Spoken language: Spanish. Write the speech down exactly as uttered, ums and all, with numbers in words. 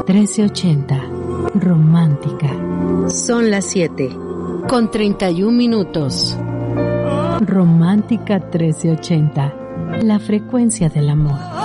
trece ochenta. Romántica. Son las siete. Con treinta y un minutos. Romántica trece ochenta. La frecuencia del amor.